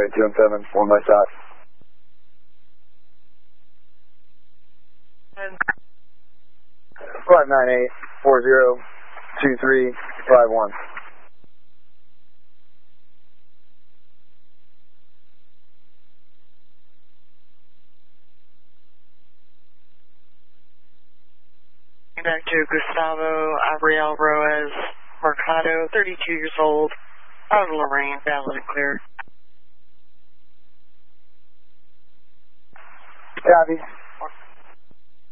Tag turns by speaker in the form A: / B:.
A: 2 and 7, 1 by side. 598-40-2351.
B: Back to Gustavo Abriel Roez Mercado, 32 years old, out of Lorraine, valid and clear.
A: Copy.